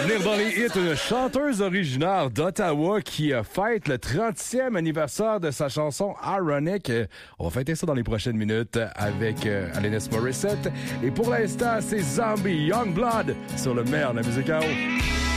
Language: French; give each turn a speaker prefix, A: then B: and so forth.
A: venir dans les hits, une chanteuse originaire d'Ottawa qui fête le 30e anniversaire de sa chanson Ironic. On va fêter ça dans les prochaines minutes avec Alanis Morissette. Et pour l'instant, c'est Zombie Youngblood sur le meilleur de la musique à eau.